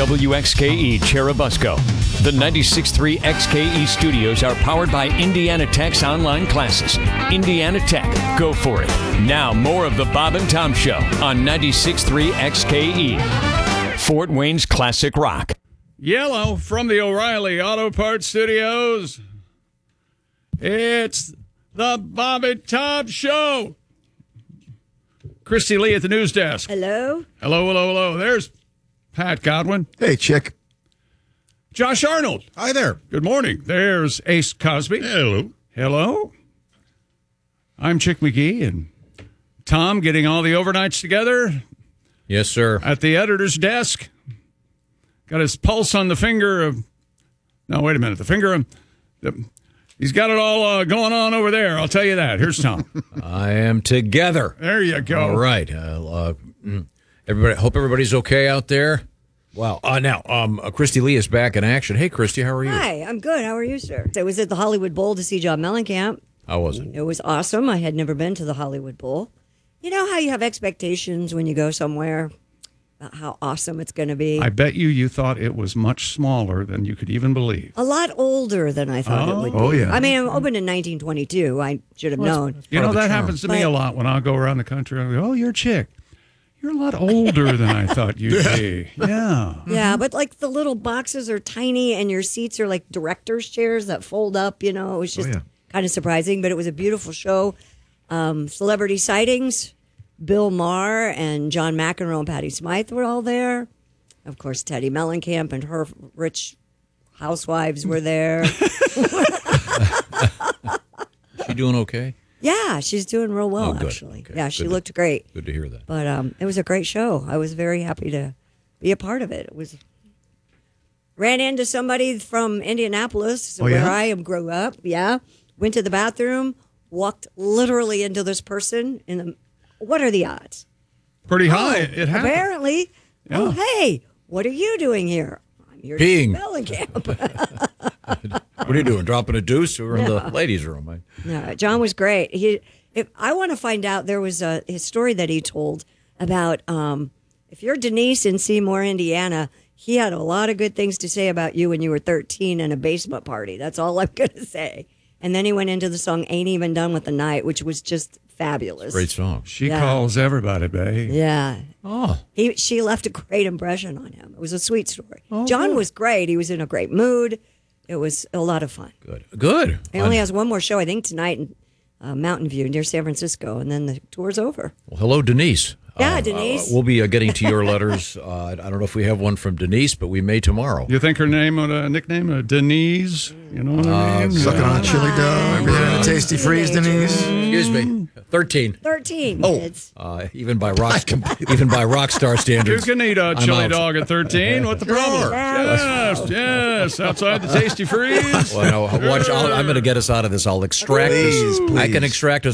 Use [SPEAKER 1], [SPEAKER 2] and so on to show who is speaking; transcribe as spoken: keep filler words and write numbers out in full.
[SPEAKER 1] W X K E Cherubusco. The ninety-six point three X K E studios are powered by Indiana Tech's online classes. Indiana Tech, go for it. Now, more of the Bob and Tom Show on ninety-six point three X K E. Fort Wayne's classic rock.
[SPEAKER 2] Yellow from the O'Reilly Auto Parts Studios. It's the Bob and Tom Show. Christy Lee at the news desk.
[SPEAKER 3] Hello.
[SPEAKER 2] Hello, hello, hello. There's Pat Godwin.
[SPEAKER 4] Hey, Chick.
[SPEAKER 2] Josh Arnold.
[SPEAKER 5] Hi there.
[SPEAKER 2] Good morning. There's Ace Cosby.
[SPEAKER 5] Hello.
[SPEAKER 2] Hello. I'm Chick McGee, and Tom getting all the overnights together.
[SPEAKER 5] Yes, sir.
[SPEAKER 2] At the editor's desk. Got his pulse on the finger of... No, wait a minute. The finger of... The, he's got it all uh, going on over there. I'll tell you that. Here's Tom.
[SPEAKER 5] I am together.
[SPEAKER 2] There you go.
[SPEAKER 5] All right. Uh, uh, everybody. Hope everybody's okay out there. Wow. Uh, now, um, uh, Christy Lee is back in action. Hey, Christy, how are you?
[SPEAKER 3] Hi, I'm good. How are you, sir? I was at the Hollywood Bowl to see John Mellencamp.
[SPEAKER 5] How was it?
[SPEAKER 3] It was awesome. I had never been to the Hollywood Bowl. You know how you have expectations when you go somewhere about how awesome it's going to be?
[SPEAKER 2] I bet you you thought it was much smaller than you could even believe.
[SPEAKER 3] A lot older than I thought
[SPEAKER 2] Oh.
[SPEAKER 3] it would be.
[SPEAKER 4] Oh, yeah.
[SPEAKER 3] I mean, it opened in nineteen twenty-two. I should have known.
[SPEAKER 2] You know, that happens to me a
[SPEAKER 3] But-
[SPEAKER 2] lot when I go around the country. I go, oh, you're a chick. You're a lot older than I thought you'd be. Yeah.
[SPEAKER 3] Yeah, but like the little boxes are tiny and your seats are like director's chairs that fold up, you know. It was just
[SPEAKER 4] yeah.
[SPEAKER 3] kind of surprising, but it was a beautiful show. Um, celebrity sightings. Bill Maher and John McEnroe and Patty Smythe were all there. Of course, Teddy Mellencamp and her rich housewives were there.
[SPEAKER 5] She doing okay?
[SPEAKER 3] Yeah, she's doing real well,
[SPEAKER 5] Oh, good.
[SPEAKER 3] actually.
[SPEAKER 5] Okay.
[SPEAKER 3] Yeah, she
[SPEAKER 5] Good to-
[SPEAKER 3] looked great.
[SPEAKER 5] Good to hear that.
[SPEAKER 3] But um, it was a great show. I was very happy to be a part of it. It was ran into somebody from Indianapolis,
[SPEAKER 4] Oh,
[SPEAKER 3] where
[SPEAKER 4] yeah?
[SPEAKER 3] I am grew up. Yeah, went to the bathroom, walked literally into this person. In the what are the odds?
[SPEAKER 2] Pretty high. it happened.
[SPEAKER 3] Apparently.
[SPEAKER 2] Yeah.
[SPEAKER 3] Oh, hey, what are you doing here? I'm here
[SPEAKER 5] Peeing.
[SPEAKER 3] to Mellencamp.
[SPEAKER 5] What are you doing? Dropping a deuce? We're in the ladies' room. I,
[SPEAKER 3] No, John was great. He, if I want to find out, there was a his story that he told about um, if you're Denise in Seymour, Indiana. He had a lot of good things to say about you when you were thirteen in a basement party. That's all I'm going to say. And then he went into the song "Ain't Even Done with the Night," which was just fabulous.
[SPEAKER 5] great song.
[SPEAKER 2] She
[SPEAKER 3] Yeah.
[SPEAKER 2] calls everybody, babe.
[SPEAKER 3] Yeah.
[SPEAKER 5] Oh,
[SPEAKER 3] He she left a great impression on him. It was a sweet story.
[SPEAKER 5] Oh,
[SPEAKER 3] John was great. He was in a great mood. It was a lot of fun.
[SPEAKER 5] good. Good.
[SPEAKER 3] He only has one more show, I think, tonight in uh, Mountain View near San Francisco, and then the tour's over.
[SPEAKER 5] Well, hello, Denise.
[SPEAKER 3] Yeah,
[SPEAKER 5] Uh,
[SPEAKER 3] Denise.
[SPEAKER 5] uh, we'll be uh, getting to your letters. Uh, I don't know if we have one from Denise, but we may tomorrow.
[SPEAKER 2] You think her name would a nickname, uh, Denise? You know what I mean?
[SPEAKER 4] Sucking on a chili
[SPEAKER 3] Come
[SPEAKER 4] dog.
[SPEAKER 3] on.
[SPEAKER 4] Yeah. Tasty freeze, Denise.
[SPEAKER 5] Excuse me. Thirteen.
[SPEAKER 3] Thirteen
[SPEAKER 5] Oh,
[SPEAKER 3] kids.
[SPEAKER 5] uh, even by rock, even by rock star
[SPEAKER 2] You
[SPEAKER 5] standards.
[SPEAKER 2] can eat a
[SPEAKER 5] I'm
[SPEAKER 2] chili
[SPEAKER 5] out.
[SPEAKER 2] dog at thirteen. What the problem? Yes, yes. Outside the Tasty Freeze.
[SPEAKER 5] Well, no, watch. I'll, I'm going to get us out of this. I'll extract
[SPEAKER 4] Please,
[SPEAKER 5] this. I can
[SPEAKER 4] please.
[SPEAKER 5] extract a